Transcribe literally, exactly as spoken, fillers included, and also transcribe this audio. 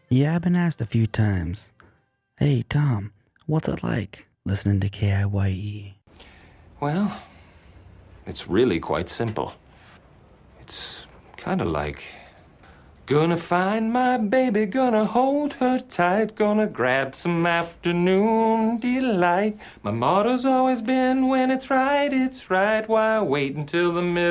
Yeah, I've been asked a few times. Hey, Tom, what's it like listening to K I Y E? Well, it's really quite simple. It's kind of like... Gonna find my baby, gonna hold her tight, gonna grab some afternoon delight. My motto's always been, when it's right, it's right. Why wait until the middle?